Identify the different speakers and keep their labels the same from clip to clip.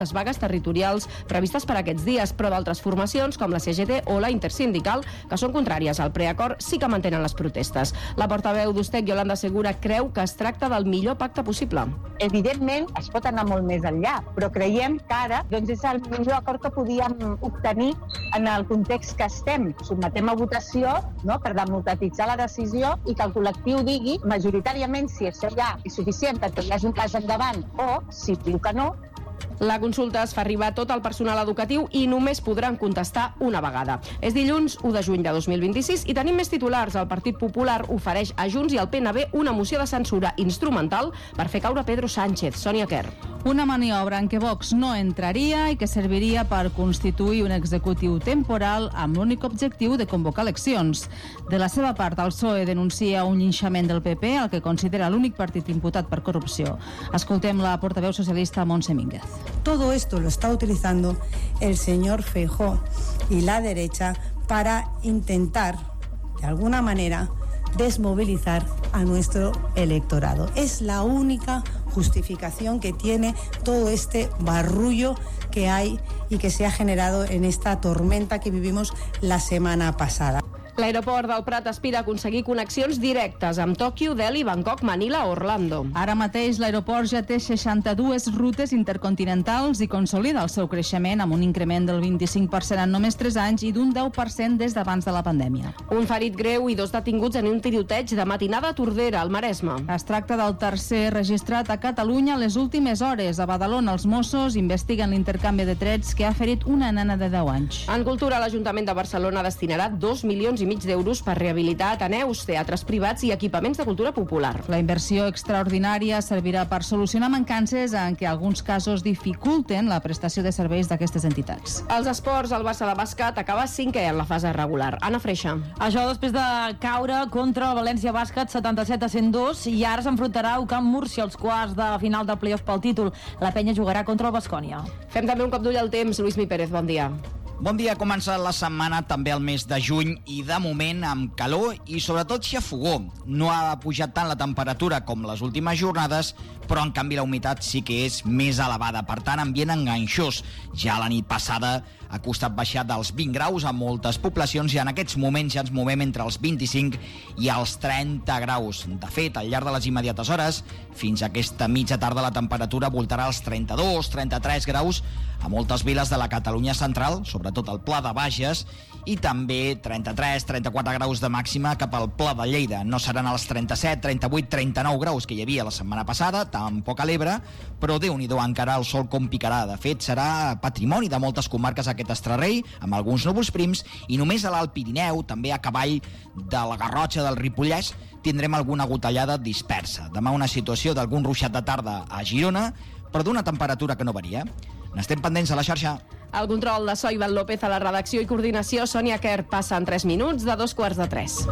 Speaker 1: les vagues territorials previstes per aquests dies, però d'altres formacions, com la CGT o la Intersindical, que són contràries al preacord, sí que mantenen les protestes. La portaveu d'Ustec, Yolanda Segura, creu que es tracta del millor pacte possible.
Speaker 2: Evidentment, es pot anar molt més enllà, però creiem que ara és el millor acord que podíem obtenir en el context que estem. Sotmetem a votació per democratitzar la decisió i que el col·lectiu digui majoritàriament si això ja és suficient perquè hi hagi un pas endavant o, si diu que no.
Speaker 1: La consulta es fa arribar a tot el personal educatiu i només podran contestar una vegada. És dilluns 1 de juny de 2026 i tenim més titulars. El Partit Popular ofereix a Junts i al PNB una moció de censura instrumental per fer caure Pedro Sánchez. Sònia Quer.
Speaker 3: Una maniobra en què Vox no entraria i que serviria per constituir un executiu temporal amb l'únic objectiu de convocar eleccions. De la seva part, el PSOE denuncia un linxament del PP, el que considera l'únic partit imputat per corrupció. Escoltem la portaveu socialista Montse Mínguez.
Speaker 4: Todo esto lo está utilizando el señor Feijóo y la derecha para intentar, de alguna manera, desmovilizar a nuestro electorado. Es la única justificación que tiene todo este barullo que hay y que se ha generado en esta tormenta que vivimos la semana pasada.
Speaker 1: L'aeroport del Prat aspira a aconseguir connexions directes amb Tòquio, Delhi, Bangkok, Manila o Orlando.
Speaker 3: Ara mateix l'aeroport ja té 62 rutes intercontinentals i consolida el seu creixement amb un increment del 25% en només 3 anys i d'un 10% des d'abans de la pandèmia.
Speaker 1: Un ferit greu i 2 detinguts en un tiroteig de matinada a Tordera, al Maresme.
Speaker 3: Es tracta del tercer registrat a Catalunya les últimes hores. A Badalona, els Mossos investiguen l'intercanvi de trets que ha ferit una nena de 10 anys.
Speaker 1: En cultura, l'Ajuntament de Barcelona destinarà 2,5 milions d'euros per rehabilitar ateneus, teatres privats i equipaments de cultura popular.
Speaker 3: La inversió extraordinària servirà per solucionar mancances en què alguns casos dificulten la prestació de serveis d'aquestes entitats.
Speaker 1: Els esports, el Barça de bàsquet acaba 5è en la fase regular. Anna Freixa.
Speaker 5: Això després de caure contra el València Bàsquet 77-102 i ara s'enfrontarà a Camp Múrcia als quarts de final del playoff pel títol. La penya jugarà contra el Baskonia.
Speaker 1: Fem també un cop d'ull al temps. Lluís Mi Pérez, bon dia.
Speaker 6: Bon dia, comença la setmana també el mes de juny i de moment amb calor i sobretot xafogó. No ha pujat tant la temperatura com les últimes jornades, però en canvi la humitat sí que és més elevada, per tant ambient enganxós. Ja la nit passada ha costat baixar dels 20 graus a moltes poblacions i en aquests moments ja ens movem entre els 25 i els 30 graus. De fet, al llarg de les immediates hores, fins a aquesta mitja tarda la temperatura voltarà als 32-33 graus a moltes viles de la Catalunya central, sobretot al Pla de Bages, i també 33-34 graus de màxima cap al Pla de Lleida. No seran els 37, 38, 39 graus que hi havia la setmana passada, tampoc a l'Ebre, però Déu-n'hi-do encara el sol com picarà. De fet, serà patrimoni de moltes comarques aquest estrarrei, amb alguns núvols prims, i només a l'Alt Pirineu, també a cavall de la Garrotxa del Ripollès, tindrem alguna gotellada dispersa. Demà una situació d'algun ruixat de tarda a Girona, però d'una temperatura que no varia. N'estem pendents a la xarxa.
Speaker 1: El control de So Ivan López a la redacció i coordinació. Sònia Quer passa en 3 minuts de 2:45.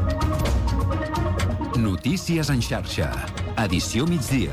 Speaker 7: Notícies en xarxa. Edició migdia.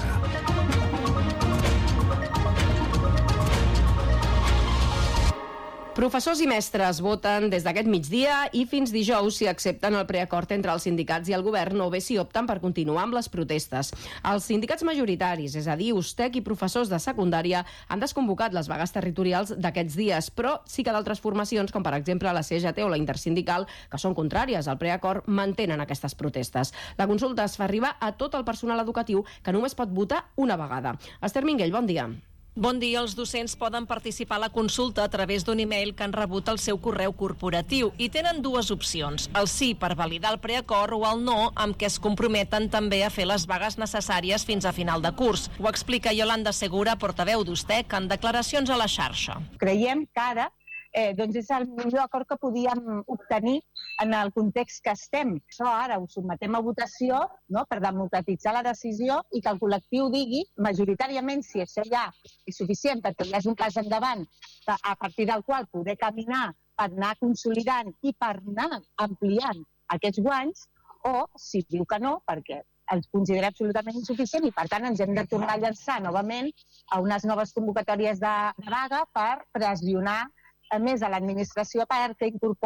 Speaker 1: Professors i mestres voten des d'aquest migdia i fins dijous si accepten el preacord entre els sindicats i el govern o bé si opten per continuar amb les protestes. Els sindicats majoritaris, és a dir, Ustec i professors de secundària, han desconvocat les vagues territorials d'aquests dies, però sí que d'altres formacions, com per exemple la CGT o la Intersindical, que són contràries al preacord, mantenen aquestes protestes. La consulta es fa arribar a tot el personal educatiu que només pot votar una vegada. Esther Minguell, bon dia.
Speaker 8: Bon dia. Els docents poden participar a la consulta a través d'un e-mail que han rebut al seu correu corporatiu i tenen 2 opcions, el sí per validar el preacord o el no, amb què es comprometen també a fer les vagues necessàries fins a final de curs. Ho explica Yolanda Segura, portaveu d'Ustec, en declaracions a la xarxa.
Speaker 2: Creiem que ara és el millor acord que podíem obtenir en el context que estem. Això ara ho sotmetem a votació per democratitzar la decisió i que el col·lectiu digui majoritàriament si això ja és suficient perquè hi hagi un pas endavant a partir del qual poder caminar per anar consolidant i per anar ampliant aquests guanys, o si diu que no, perquè els considera absolutament insuficient i per tant ens hem de tornar a llançar novament a unes noves convocatòries de vaga per pressionar a més a l'administració perquè incorpori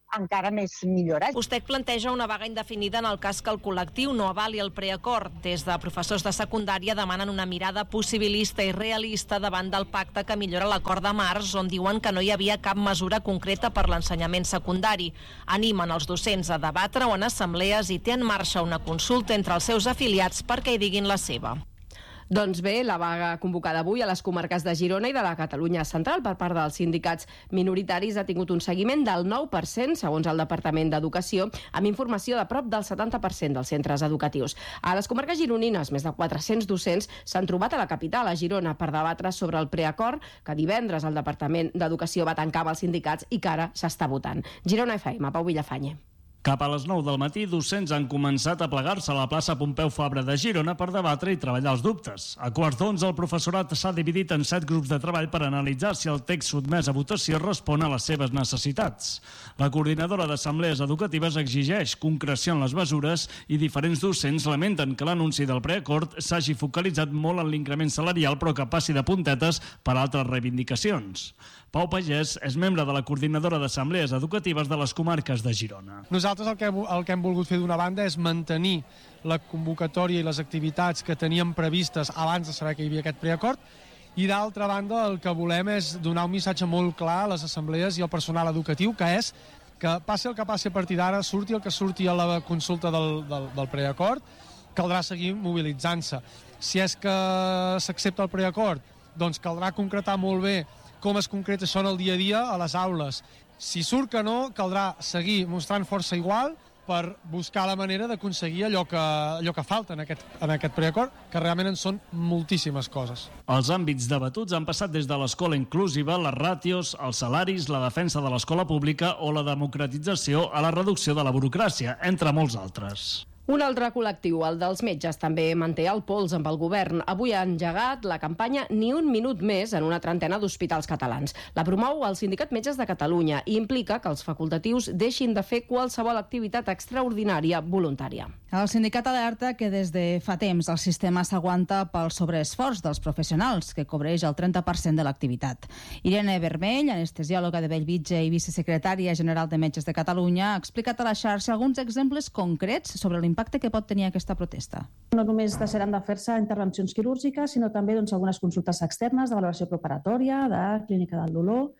Speaker 2: encara més millores.
Speaker 8: USTEC planteja una vaga indefinida en el cas que el col·lectiu no avali el preacord. Des de professors de secundària demanen una mirada possibilista i realista davant del pacte que millora l'acord de març, on diuen que no hi havia cap mesura concreta per l'ensenyament secundari. Animen els docents a debatre-ho en assemblees i té en marxa una consulta entre els seus afiliats perquè hi diguin la seva.
Speaker 1: Doncs bé, la vaga convocada avui a les comarques de Girona i de la Catalunya Central per part dels sindicats minoritaris ha tingut un seguiment del 9%, segons el Departament d'Educació, amb informació de prop del 70% dels centres educatius. A les comarques gironines, més de 400 docents s'han trobat a la capital, a Girona, per debatre sobre el preacord que divendres el Departament d'Educació va tancar amb els sindicats i que ara s'està votant. Girona FM, Pau Villafañe.
Speaker 9: Cap a les 9 del matí, docents han començat a plegar-se a la plaça Pompeu Fabra de Girona per debatre i treballar els dubtes. A 11:15, el professorat s'ha dividit en 7 grups de treball per analitzar si el text sotmès a votació respon a les seves necessitats. La coordinadora d'assemblees educatives exigeix concreció en les mesures i diferents docents lamenten que l'anunci del preacord s'hagi focalitzat molt en l'increment salarial però que passi de puntetes per altres reivindicacions. Pau Pagès és membre de la coordinadora d'assemblees educatives de les comarques de Girona.
Speaker 10: Nosaltres el que hem volgut fer d'una banda és mantenir la convocatòria i les activitats que teníem previstes abans de saber que hi havia aquest preacord i d'altra banda el que volem és donar un missatge molt clar a les assemblees i al personal educatiu, que és que passi el que passi a partir d'ara, surti el que surti a la consulta del preacord, caldrà seguir mobilitzant-se. Si és que s'accepta el preacord, doncs caldrà concretar molt bé com es concreta això en el dia a dia a les aules. Si surt que no, caldrà seguir mostrant força igual per buscar la manera d'aconseguir allò que falta en aquest preacord, que realment en són moltíssimes coses.
Speaker 9: Els àmbits debatuts han passat des de l'escola inclusiva, les ràtios, els salaris, la defensa de l'escola pública o la democratització a la reducció de la burocràcia, entre molts altres.
Speaker 1: Un altre col·lectiu, el dels metges, també manté el pols amb el govern. Avui ha engegat la campanya Ni un minut més en una trentena d'hospitals catalans. La promou el Sindicat Metges de Catalunya i implica que els facultatius deixin de fer qualsevol activitat extraordinària voluntària.
Speaker 3: El sindicat alerta que des de fa temps el sistema s'aguanta pel sobreesforç dels professionals, que cobreix el 30% de l'activitat. Irene Vermell, anestesiòloga de Bellvitge i vicesecretària general de Metges de Catalunya, ha explicat a la xarxa alguns exemples concrets sobre l'impacte que pot tenir aquesta protesta.
Speaker 11: No només deixaran de fer-se intervencions quirúrgiques, sinó també algunes consultes externes de valoració preparatòria, de clínica del dolor,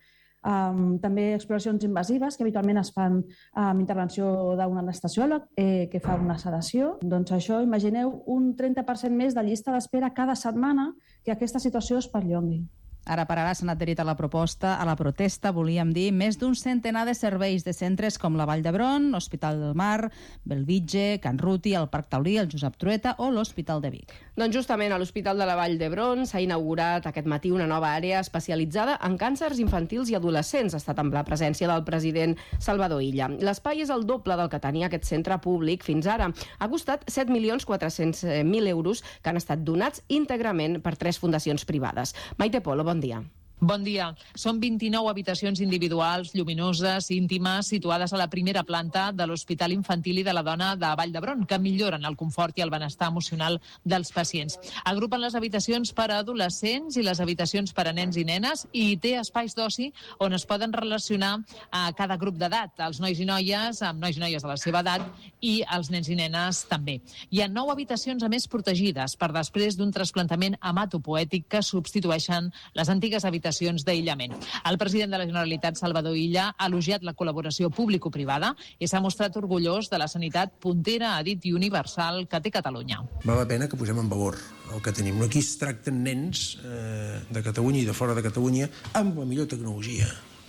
Speaker 11: també exploracions invasives que habitualment es fan amb intervenció d'un anestesiòleg que fa una sedació. Doncs això, imagineu un 30% més de llista d'espera cada setmana que aquesta situació es perllongui.
Speaker 3: Ara per ara s'han adherit a la protesta, volíem dir, més d'un centenar de serveis de centres com la Vall d'Hebron, l'Hospital del Mar, Bellvitge, Can Ruti, el Parc Taulí, el Josep Trueta o l'Hospital de Vic.
Speaker 1: Doncs justament a l'Hospital de la Vall d'Hebron s'ha inaugurat aquest matí una nova àrea especialitzada en càncers infantils i adolescents. Ha estat amb la presència del president Salvador Illa. L'espai és el doble del que tenia aquest centre públic fins ara. Ha costat 7.400.000 euros que han estat donats íntegrament per 3 fundacions privades. Maite Polo, bon dia.
Speaker 12: Bon dia. Són 29 habitacions individuals, lluminoses, íntimes, situades a la primera planta de l'Hospital Infantil i de la Dona de Vall d'Hebron, que milloren el confort i el benestar emocional dels pacients. Agrupen les habitacions per a adolescents i les habitacions per a nens i nenes i té espais d'oci on es poden relacionar a cada grup d'edat, els nois i noies, amb nois i noies de la seva edat i els nens i nenes també. Hi ha 9 habitacions a més protegides per després d'un trasplantament hematopoètic que substitueixen les antigues habitacions d'aïllament. El president de la Generalitat, Salvador Illa, ha elogiat la col·laboració público-privada i s'ha mostrat orgullós de la sanitat puntera, ha dit, i universal que té Catalunya.
Speaker 13: Val la pena que posem en valor el que tenim. Aquí es tracten nens de Catalunya i de fora de Catalunya amb la millor tecnologia.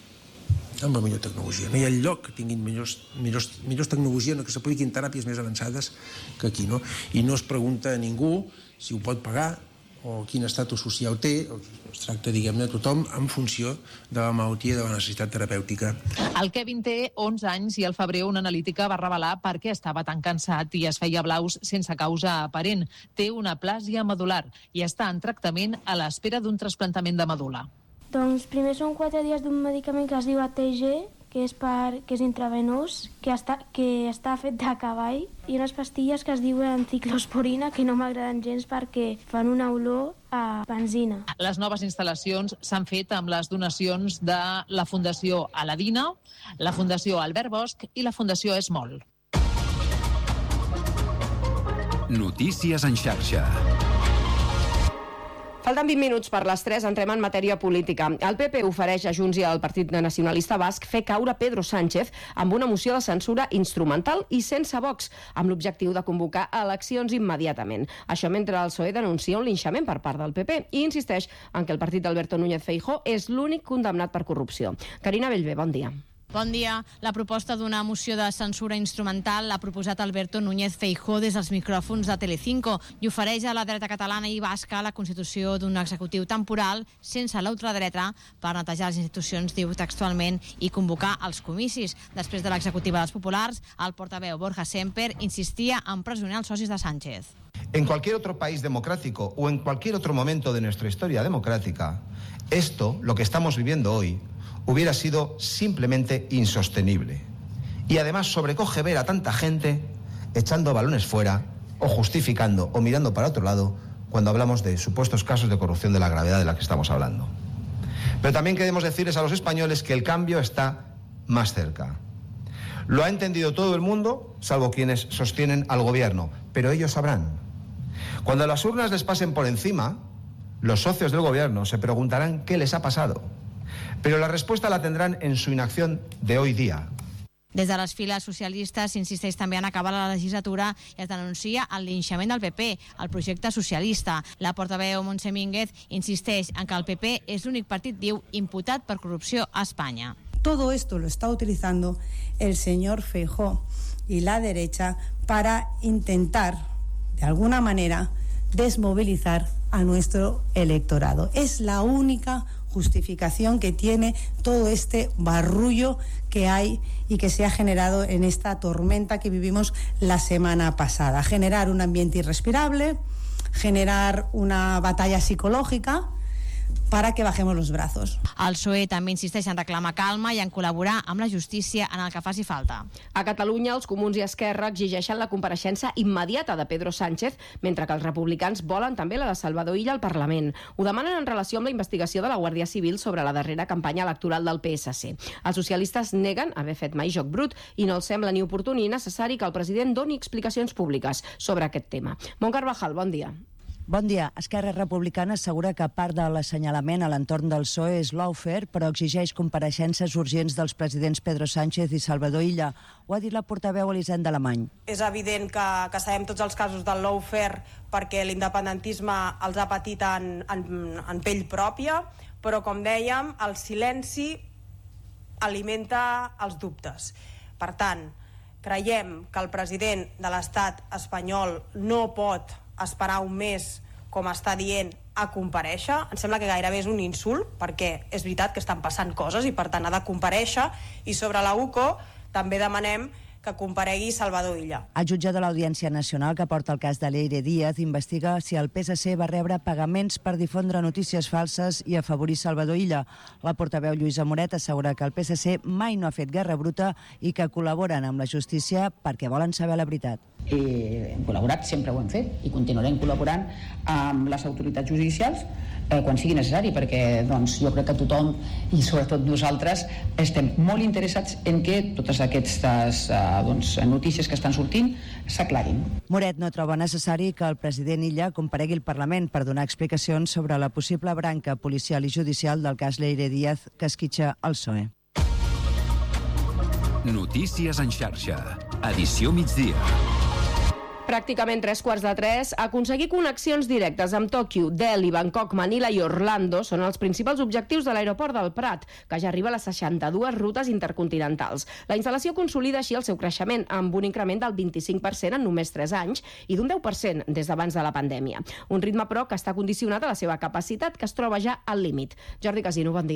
Speaker 13: Amb la millor tecnologia. No hi ha lloc que tinguin millors tecnologia, que s'apliquin teràpies més avançades que aquí, no? I no es pregunta a ningú si ho pot pagar o quin estatus social té. Es tracta, diguem-ne, tothom en funció de la malaltia i de la necessitat terapèutica.
Speaker 12: El Kevin té 11 anys i al febrer una analítica va revelar per què estava tan cansat i es feia blaus sense causa aparent. Té una plàsia medular i està en tractament a l'espera d'un trasplantament de medul·la.
Speaker 14: Doncs primer són 4 dies d'un medicament que es diu ATG, que és intravenós, que està fet de cavall, i unes pastilles que es diuen ciclosporina, que no m'agraden gens perquè fan una olor benzina.
Speaker 12: Les noves instal·lacions s'han fet amb les donacions de la Fundació Aladina, la Fundació Albert Bosch i la Fundació Esmol.
Speaker 7: Notícies en xarxa.
Speaker 1: Falten 20 minuts per les 3, entrem en matèria política. El PP ofereix a Junts i al Partit Nacionalista Basc fer caure Pedro Sánchez amb una moció de censura instrumental i sense Vox, amb l'objectiu de convocar eleccions immediatament. Això mentre el PSOE denuncia un linxament per part del PP i insisteix en que el partit d'Alberto Núñez Feijóo és l'únic condemnat per corrupció. Carina Bellver, bon dia.
Speaker 15: Bon dia. La proposta d'una moció de censura instrumental l'ha proposat Alberto Núñez Feijóo des dels micròfons de Telecinco i ofereix a la dreta catalana i basca la constitució d'un executiu temporal sense l'ultradreta per netejar les institucions, diu textualment, i convocar els comicis. Després de l'executiva dels populars, el portaveu Borja Semper insistia en empresonar els socis de Sánchez.
Speaker 16: En cualquier otro país democrático o en cualquier otro momento de nuestra historia democrática, esto, lo que estamos viviendo hoy, hubiera sido simplemente insostenible. Y además sobrecoge ver a tanta gente echando balones fuera o justificando o mirando para otro lado cuando hablamos de supuestos casos de corrupción de la gravedad de la que estamos hablando. Pero también queremos decirles a los españoles que el cambio está más cerca. Lo ha entendido todo el mundo, salvo quienes sostienen al gobierno, pero ellos sabrán. Cuando las urnas les pasen por encima, los socios del gobierno se preguntarán qué les ha pasado. Pero la respuesta la tendrán en su inacción de hoy día.
Speaker 15: Des de les files socialistes s'insisteix també en acabar la legislatura i es denuncia el linxament del PP, el projecte socialista. La portaveu Montse Mínguez insisteix en que el PP és l'únic partit, diu, imputat per corrupció a Espanya.
Speaker 4: Todo esto lo está utilizando el señor Feijóo y la derecha para intentar, de alguna manera, desmovilizar a nuestro electorado. Es la única justificación que tiene todo este barullo que hay y que se ha generado en esta tormenta que vivimos la semana pasada. Generar un ambiente irrespirable, generar una batalla psicológica para que bajemos los brazos.
Speaker 15: El PSOE també insisteix en reclamar calma i en col·laborar amb la justícia en el que faci falta.
Speaker 1: A Catalunya, els Comuns i Esquerra exigeixen la compareixença immediata de Pedro Sánchez, mentre que els republicans volen també la de Salvador Illa al Parlament. Ho demanen en relació amb la investigació de la Guàrdia Civil sobre la darrera campanya electoral del PSC. Els socialistes neguen haver fet mai joc brut i no els sembla ni oportú ni necessari que el president doni explicacions públiques sobre aquest tema. Mont Carvajal, bon dia.
Speaker 17: Bon dia. Esquerra Republicana assegura que part de l'assenyalament a l'entorn del PSOE és lawfare, però exigeix compareixences urgents dels presidents Pedro Sánchez i Salvador Illa. Ho ha dit la portaveu Elisenda Alemany.
Speaker 18: És evident que sabem tots els casos del lawfare perquè l'independentisme els ha patit en pell pròpia, però, com dèiem, el silenci alimenta els dubtes. Per tant, creiem que el president de l'estat espanyol no pot esperar un mes, com està dient, a comparèixer. Em sembla que gairebé és un insult, perquè és veritat que estan passant coses i per tant ha de comparèixer, i sobre la UCO també demanem que comparegui Salvador Illa.
Speaker 17: El jutge de l'Audiència Nacional que porta el cas de Leire Díaz investiga si el PSC va rebre pagaments per difondre notícies falses i afavorir Salvador Illa. La portaveu Lluïsa Moret assegura que el PSC mai no ha fet guerra bruta i que col·laboren amb la justícia perquè volen saber la veritat.
Speaker 19: Hem col·laborat, sempre ho hem fet, i continuarem col·laborant amb les autoritats judicials quan sigui necessari, perquè jo crec que tothom, i sobretot nosaltres, estem molt interessats en que totes aquestes notícies que estan sortint s'aclarin.
Speaker 17: Moret no troba necessari que el president Illa comparegui al Parlament per donar explicacions sobre la possible branca policial i judicial del cas Leire Díaz que esquitxa el PSOE.
Speaker 7: Notícies en xarxa. Edició migdia.
Speaker 1: Pràcticament 3:15, aconseguir connexions directes amb Tòquio, Delhi, Bangkok, Manila i Orlando són els principals objectius de l'aeroport del Prat, que ja arriba a les 62 rutes intercontinentals. La instal·lació consolida així el seu creixement, amb un increment del 25% en només 3 anys i d'un 10% des d'abans de la pandèmia. Un ritme, però, que està condicionat a la seva capacitat, que es troba ja al límit. Jordi Casino, bon dia.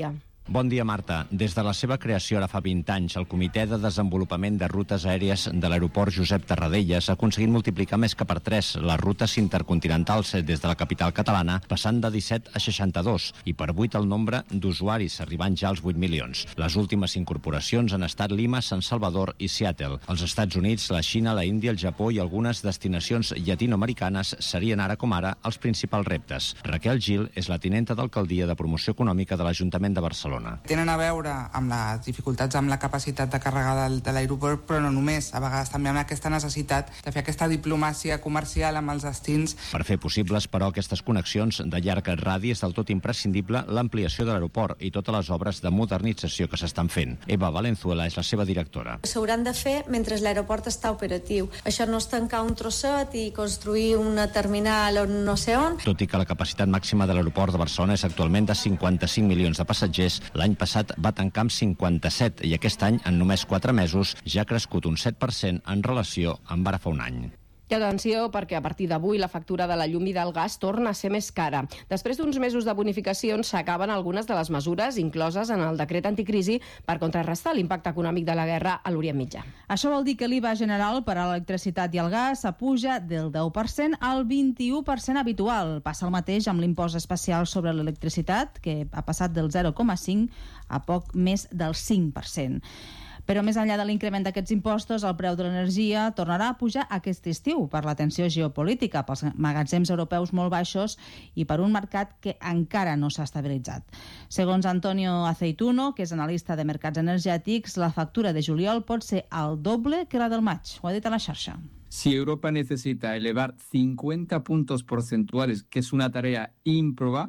Speaker 20: Bon dia, Marta. Des de la seva creació ara fa 20 anys, el Comitè de Desenvolupament de Rutes Aèries de l'Aeroport Josep Tarradellas ha aconseguit multiplicar més que per 3 les rutes intercontinentals des de la capital catalana, passant de 17 a 62, i per 8 el nombre d'usuaris, arribant ja als 8 milions. Les últimes incorporacions han estat Lima, San Salvador i Seattle. Els Estats Units, la Xina, la Índia, el Japó i algunes destinacions llatinoamericanes serien ara com ara els principals reptes. Raquel Gil és la tinenta d'alcaldia de promoció econòmica de l'Ajuntament de Barcelona.
Speaker 21: Tenen a veure amb les dificultats amb la capacitat de càrrega de l'aeroport, però no només, a vegades també amb aquesta necessitat de fer aquesta diplomàcia comercial amb els destins.
Speaker 20: Per fer possibles, però, aquestes connexions de llarg radi és del tot imprescindible l'ampliació de l'aeroport i totes les obres de modernització que s'estan fent. Eva Valenzuela és la seva directora.
Speaker 22: S'hauran de fer mentre l'aeroport està operatiu. Això no és tancar un trosset i construir una terminal on no sé on.
Speaker 20: Tot i que la capacitat màxima de l'aeroport de Barcelona és actualment de 55 milions de passatgers, l'any passat va tancar amb 57 i aquest any, en només 4 mesos, ja ha crescut un 7% en relació amb ara fa un any.
Speaker 1: I atenció, perquè a partir d'avui la factura de la llum i del gas torna a ser més cara. Després d'uns mesos de bonificacions s'acaben algunes de les mesures incloses en el decret anticrisi per contrarrestar l'impacte econòmic de la guerra a l'Orient Mitjà.
Speaker 3: Això vol dir que l'IVA general per a l'electricitat i el gas s'apuja del 10% al 21% habitual. Passa el mateix amb l'impost especial sobre l'electricitat, que ha passat del 0,5% a poc més del 5%. Però més enllà de l'increment d'aquests impostos, el preu de l'energia tornarà a pujar aquest estiu per la tensió geopolítica, pels magatzems europeus molt baixos i per un mercat que encara no s'ha estabilitzat. Segons Antonio Aceituno, que és analista de mercats energètics, la factura de juliol pot ser el doble que la del maig. Ho ha dit a la xarxa.
Speaker 23: Si Europa necesita elevar 50 puntos porcentuales, que es una tarea ímproba,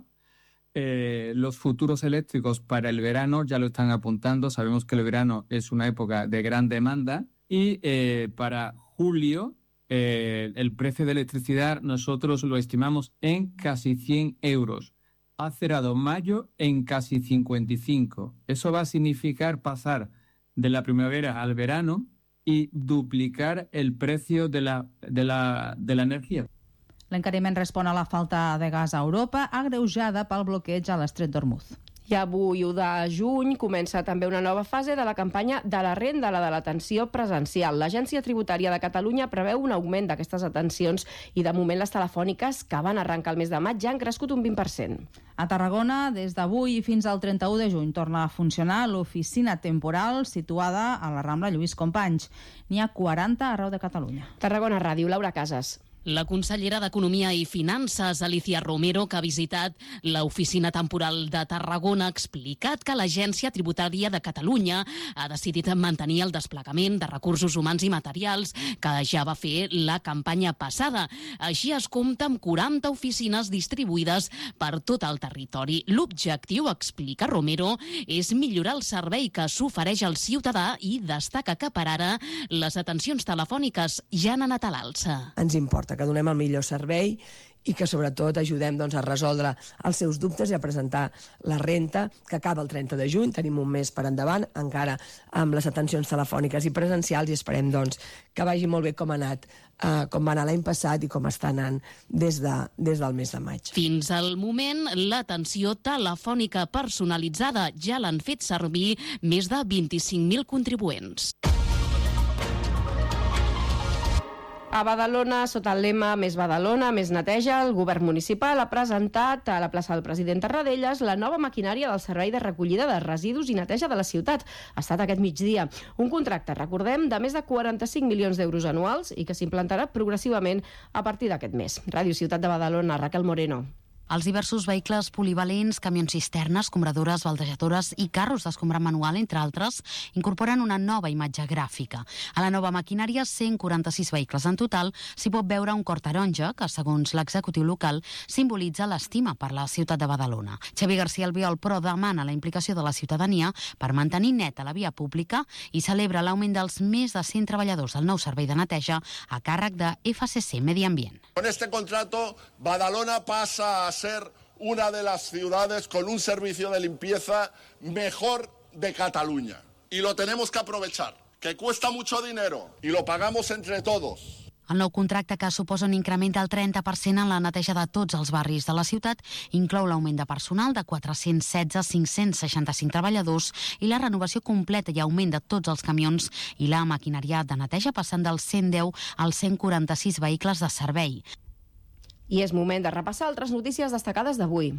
Speaker 23: los futuros eléctricos para el verano ya lo están apuntando. Sabemos que el verano es una época de gran demanda y para julio el precio de electricidad nosotros lo estimamos en casi 100 euros. Ha cerrado mayo en casi 55. Eso va a significar pasar de la primavera al verano y duplicar el precio de la energía.
Speaker 3: L'encariment respon a la falta de gas a Europa, agreujada pel bloqueig a l'estret d'Hormuz.
Speaker 1: I avui, 1 de juny, comença també una nova fase de la campanya de la renda, la de l'atenció presencial. L'Agència Tributària de Catalunya preveu un augment d'aquestes atencions i, de moment, les telefòniques, que van arrencar el mes de maig, ja han crescut un 20%.
Speaker 3: A Tarragona, des d'avui fins al 31 de juny, torna a funcionar l'oficina temporal situada a la Rambla Lluís Companys. N'hi ha 40 arreu de Catalunya.
Speaker 1: Tarragona Ràdio, Laura Casas.
Speaker 24: La consellera d'Economia i Finances, Alicia Romero, que ha visitat l'oficina temporal de Tarragona, ha explicat que l'Agència Tributària de Catalunya ha decidit mantenir el desplegament de recursos humans i materials que ja va fer la campanya passada. Així es compta amb 40 oficines distribuïdes per tot el territori. L'objectiu, explica Romero, és millorar el servei que s'ofereix al ciutadà i destaca que per ara les atencions telefòniques ja han anat a l'alça.
Speaker 25: Ens importa que donem el millor servei i que sobretot ajudem a resoldre els seus dubtes i a presentar la renta, que acaba el 30 de juny, tenim un mes per endavant, encara amb les atencions telefòniques i presencials, i esperem que vagi molt bé com ha anat, com va anar l'any passat i com està anant des del mes de maig.
Speaker 24: Fins al moment, l'atenció telefònica personalitzada ja l'han fet servir més de 25.000 contribuents.
Speaker 1: A Badalona, sota el lema Més Badalona, més neteja, el govern municipal ha presentat a la plaça del president Tarradellas la nova maquinària del servei de recollida de residus i neteja de la ciutat. Ha estat aquest migdia. Un contracte, recordem, de més de 45 milions d'euros anuals i que s'implantarà progressivament a partir d'aquest mes. Ràdio Ciutat de Badalona, Raquel Moreno.
Speaker 26: Els diversos vehicles polivalents, camions cisternes, escombradores, baldejadores i carros d'escombra manual, entre altres, incorporen una nova imatge gràfica. A la nova maquinària, 146 vehicles en total, s'hi pot veure un cor taronja que, segons l'executiu local, simbolitza l'estima per la ciutat de Badalona. Xavi García Albiol, però, demana la implicació de la ciutadania per mantenir neta la via pública i celebra l'augment dels més de 100 treballadors del nou servei de neteja a càrrec de FCC Medi Ambient.
Speaker 27: Con este contrato, Badalona pasa a ser una de las ciudades con un servicio de limpieza mejor de Cataluña. Y lo tenemos que aprovechar, que cuesta mucho dinero y lo pagamos entre todos.
Speaker 26: El nou contracte, que suposa un increment del 30% en la neteja de tots els barris de la ciutat, inclou l'augment de personal de 416 a 565 treballadors i la renovació completa i augment de tots els camions i la maquinària de neteja, passant dels 110 als 146 vehicles de servei.
Speaker 1: I és moment de repassar altres notícies destacades d'avui.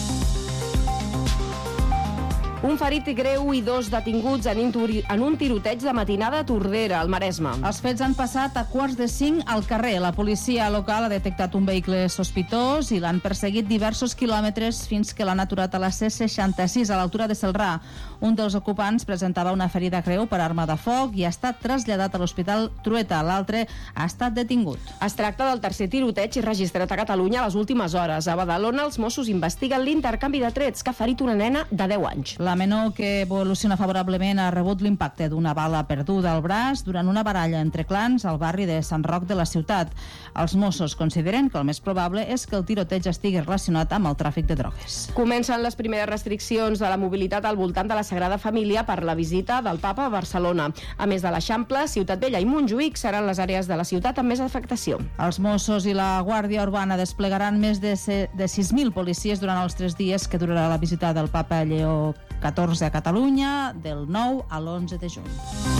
Speaker 1: Un ferit greu i 2 detinguts en un tiroteig de matinada a Tordera, al Maresme.
Speaker 3: Els fets han passat a 4:45 al carrer. La policia local ha detectat un vehicle sospitós i l'han perseguit diversos quilòmetres fins que l'han aturat a la C66, a l'altura de Celrà. Un dels ocupants presentava una ferida greu per arma de foc i ha estat traslladat a l'Hospital Trueta. L'altre ha estat detingut.
Speaker 1: Es tracta del tercer tiroteig registrat a Catalunya a les últimes hores. A Badalona, els Mossos investiguen l'intercanvi de trets que ha ferit una nena de 10 anys.
Speaker 3: La menor, que evoluciona favorablement, ha rebut l'impacte d'una bala perduda al braç durant una baralla entre clans al barri de Sant Roc de la ciutat. Els Mossos consideren que el més probable és que el tiroteig estigui relacionat amb el tràfic de drogues.
Speaker 1: Comencen les primeres restriccions de la mobilitat al voltant de la Sagrada Família per la visita del Papa a Barcelona. A més de l'Eixample, Ciutat Vella i Montjuïc seran les àrees de la ciutat amb més afectació.
Speaker 3: Els Mossos i la Guàrdia Urbana desplegaran més de 6.000 policies durant els 3 dies que durarà la visita del Papa Lleó XIV a Catalunya, del 9 a l'11 de juny.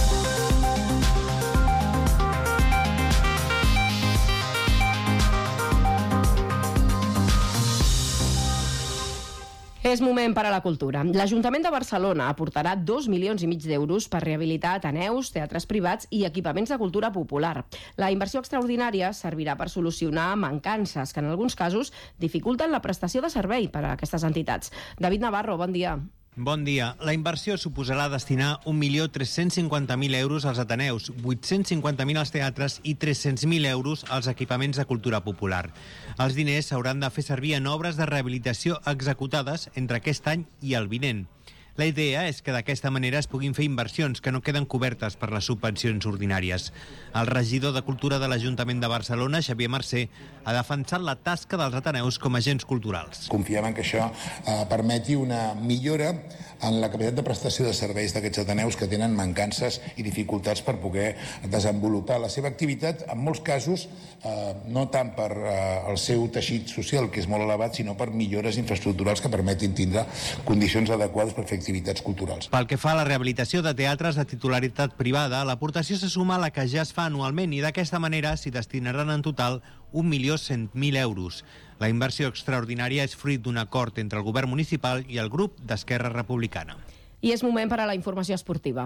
Speaker 1: És moment per a la cultura. L'Ajuntament de Barcelona aportarà 2,5 milions d'euros per rehabilitar ateneus, teatres privats i equipaments de cultura popular. La inversió extraordinària servirà per solucionar mancances que en alguns casos dificulten la prestació de servei per a aquestes entitats. David Navarro, bon dia.
Speaker 2: Bon dia. La inversió suposarà destinar 1.350.000 euros als ateneus, 850.000 als teatres i 300.000 euros als equipaments de cultura popular. Els diners s'hauran de fer servir en obres de rehabilitació executades entre aquest any i el vinent. La idea és que d'aquesta manera es puguin fer inversions que no queden cobertes per les subvencions ordinàries. El regidor de Cultura de l'Ajuntament de Barcelona, Xavier Mercè, ha defensat la tasca dels ateneus com a agents culturals.
Speaker 5: Confiem en que això permeti una millora en la capacitat de prestació de serveis d'aquests ateneus que tenen mancances i dificultats per poder desenvolupar la seva activitat, en molts casos, no tant per el seu teixit social, que és molt elevat, sinó per millores infraestructurals que permetin tindre condicions adequades per fer activitats culturals.
Speaker 2: Pel que fa a la rehabilitació de teatres de titularitat privada, l'aportació se suma a la que ja es fa anualment i d'aquesta manera s'hi destinaran en total 1.100.000 euros. La inversió extraordinària és fruit d'un acord entre el govern municipal i el grup d'Esquerra Republicana.
Speaker 1: I és moment per a la informació esportiva,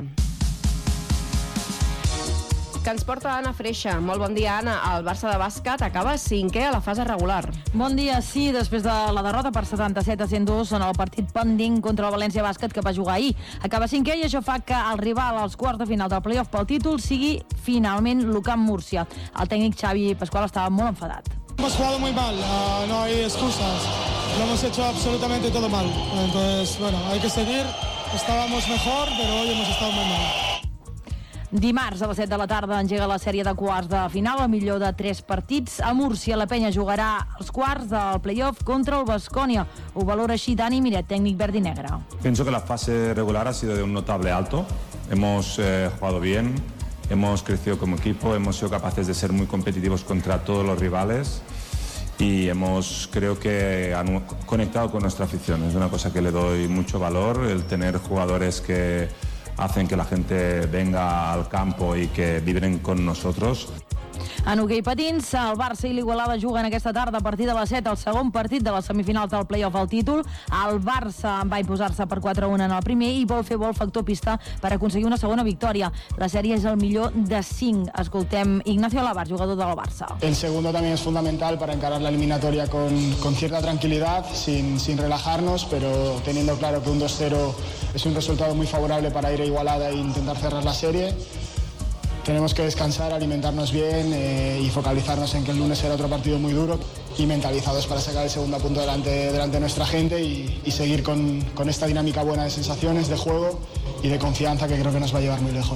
Speaker 1: que ens porta Anna Freixa. Molt bon dia, Anna. El Barça de bàsquet acaba 5è a la fase regular.
Speaker 6: Bon dia, sí, després de la derrota per 77-102 en el partit pendent contra el València Bàsquet que va jugar ahir. Acaba 5è i això fa que el rival als quarts de final del playoff pel títol sigui finalment l'UCAM Múrcia. El tècnic Xavi Pascual estava molt enfadat.
Speaker 8: Hemos jugado muy mal, no hay excusas. Lo hemos hecho absolutamente todo mal. Entonces, bueno, hay que seguir. Estábamos mejor, pero hoy hemos estado muy mal.
Speaker 6: Dimarts a les 7 de la tarda engega la sèrie de quarts de final, el millor de 3 partits. A Múrcia, la penya jugarà els quarts del playoff contra el Baskonia. Ho valora així Dani Miret, tècnic verd i negre.
Speaker 9: Pienso que la fase regular ha sido de un notable alto. Hemos jugado bien, hemos crecido como equipo, hemos sido capaces de ser muy competitivos contra todos los rivales y creo que han conectado con nuestra afición. Es una cosa que le doy mucho valor, el tener jugadores que hacen que la gente venga al campo y que vibren con nosotros.
Speaker 6: En hoquei patins, el Barça i l'Igualada juguen aquesta tarda a partir de les 7 el segon partit de les semifinals del playoff al títol. El Barça va imposar-se per 4-1 en el primer i vol fer factor pista per aconseguir una segona victòria. La sèrie és el millor de 5. Escoltem Ignacio Alabar, jugador del Barça.
Speaker 8: El segundo también es fundamental para encarar la eliminatoria con cierta tranquilidad, sin relajarnos, pero teniendo claro que un 2-0 es un resultado muy favorable para ir a Igualada e intentar cerrar la serie. Tenemos que descansar, alimentarnos bien y focalizarnos en que el lunes será otro partido muy duro y mentalizados para sacar el segundo punto delante de nuestra gente y seguir con esta dinámica buena de sensaciones, de juego y de confianza que creo que nos va a llevar muy lejos.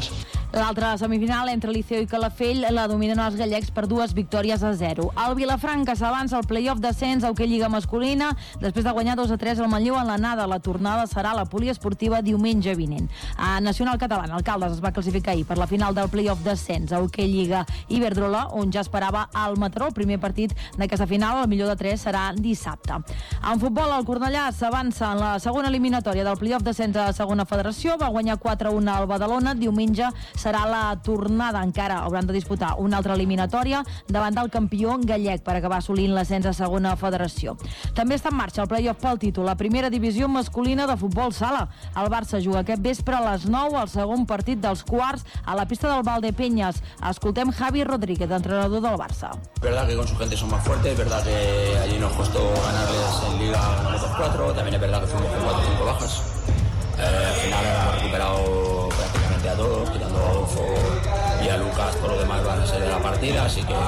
Speaker 6: L'altra semifinal entre Liceo i Calafell la dominen els gallecs per 2-0. El Vilafranca s'avança al play-off d'ascens a Hoquei Lliga masculina després de guanyar 2-3 al Manlleu en l'anada. La tornada serà a la poliesportiva diumenge vinent. A Nacional Catalana, el Caldes es va classificar ahir per la final del play-off d'ascens a Hoquei Lliga Iberdrola, on ja esperava el Mataró. El primer partit d'aquesta final, el millor de 3, serà dissabte. En futbol, el Cornellà s'avança en la segona eliminatòria del play-off d'ascens a la segona federació. Va guanyar 4-1 al Badalona. Diumenge serà la tornada. Encara hauran de disputar una altra eliminatòria davant del campió gallec per acabar assolint l'ascens a segona federació. També està en marxa el play-off pel títol, la primera divisió masculina de futbol sala. El Barça juga aquest vespre a les 9 al segon partit dels quarts a la pista del Valdepeñas. Escoltem Javi Rodríguez, entrenador del Barça.
Speaker 4: Es verdad que con su gente son más fuertes, es verdad que allí nos costó ganarles en Liga 1-2-4, también es verdad que fuimos con 4 o 5 bajas. Al final hemos recuperado prácticamente a todos, quitando a Adolfo y a Lucas, por lo demás van a ser de la partida, así que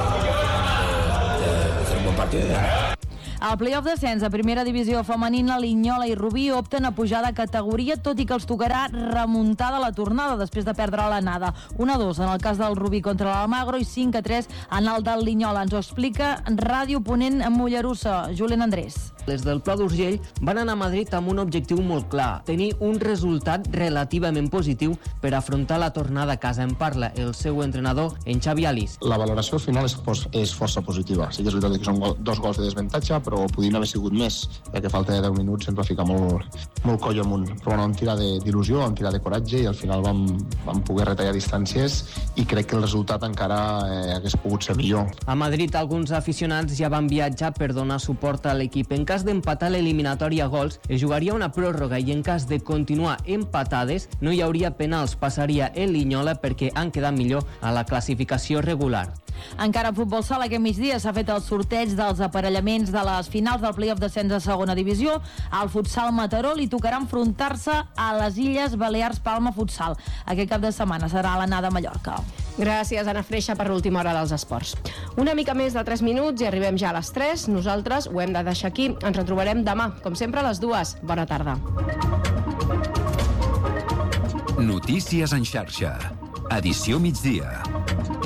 Speaker 4: hacer un buen partido y ganar.
Speaker 6: Al play-off d'ascens a primera divisió femenina, Linyola i Rubí opten a pujar de categoria, tot i que els tocarà remuntar de la tornada després de perdre l'anada. 1-2 en el cas del Rubí contra l'Almagro i 5-3 en el del Linyola. Ens ho explica Ràdio Ponent Mollerussa, Julen Andrés.
Speaker 10: Les del Pla d'Urgell van anar a Madrid amb un objectiu molt clar, tenir un resultat relativament positiu per afrontar la tornada a casa. En parla el seu entrenador, en Xavi Alís.
Speaker 11: La valoració final és força positiva. Sí que és veritat que són 2 gols de desventatge, però podien haver sigut més, ja que falta de 10 minuts ens va ficar molt coll amunt. Però bueno, vam tirar d'il·lusió, vam tirar de coratge i al final vam poder retallar distàncies i crec que el resultat encara hagués pogut ser millor.
Speaker 10: A Madrid alguns aficionats ja van viatjar per donar suport a l'equip. En cas d'empatar l'eliminatòria a gols, es jugaria una pròrroga i en cas de continuar empatades no hi hauria penals, passaria el Linyola perquè han quedat millor a la classificació regular.
Speaker 6: Encara en futbol sala, aquest migdia s'ha fet el sorteig dels aparellaments de les finals del play-off d'ascens a segona divisió. Al futsal Mataró li tocarà enfrontar-se a les Illes Balears Palma Futsal. Aquest cap de setmana serà l'anada a Mallorca.
Speaker 1: Gràcies, Anna Freixa, per l'última hora dels esports. Una mica més de 3 minuts i arribem ja a les 3. Nosaltres ho hem de deixar aquí. Ens retrobarem demà, com sempre, a les 2. Bona tarda.
Speaker 7: Notícies en xarxa. Edició migdia.